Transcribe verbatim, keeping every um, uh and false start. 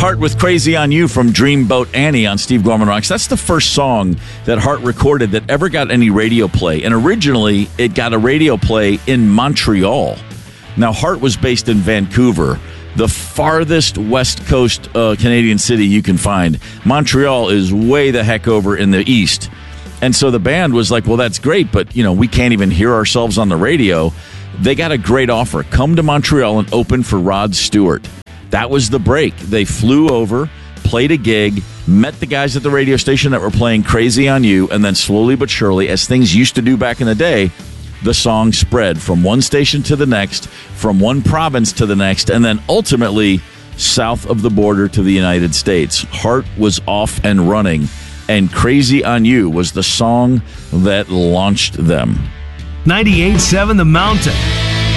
Heart with Crazy on You from Dreamboat Annie on Steve Gorman Rocks. That's the first song that Heart recorded that ever got any radio play. And originally, it got a radio play in Montreal. Now, Heart was based in Vancouver, the farthest West Coast uh, Canadian city you can find. Montreal is way the heck over in the east. And so the band was like, well, that's great, but, you know, we can't even hear ourselves on the radio. They got a great offer. Come to Montreal and open for Rod Stewart. That was the break. They flew over, played a gig, met the guys at the radio station that were playing Crazy on You, and then slowly but surely, as things used to do back in the day, the song spread from one station to the next, from one province to the next, and then ultimately south of the border to the United States. Heart was off and running. And Crazy on You was the song that launched them. ninety-eight point seven The Mountain.